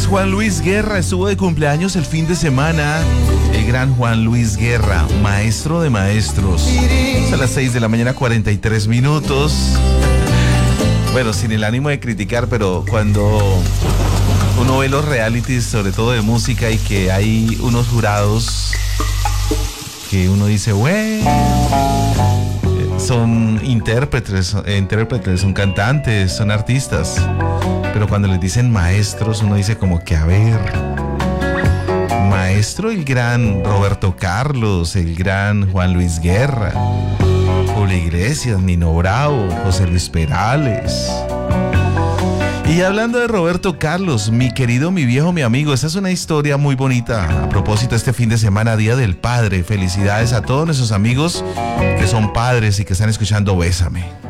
Juan Luis Guerra estuvo de cumpleaños el fin de semana. El gran Juan Luis Guerra, maestro de maestros. Es a las 6 de la mañana, 43 minutos. Bueno, sin el ánimo de criticar, pero cuando uno ve los realities, sobre todo de música, y que hay unos jurados que uno dice, güey, son intérpretes, son cantantes, son artistas. Pero cuando les dicen maestros, uno dice como que, a ver, maestro el gran Roberto Carlos, el gran Juan Luis Guerra, Julio Iglesias, Nino Bravo, José Luis Perales. Y hablando de Roberto Carlos, mi querido, mi viejo, mi amigo, esta es una historia muy bonita. A propósito, este fin de semana, Día del Padre. Felicidades a todos nuestros amigos que son padres y que están escuchando Bésame.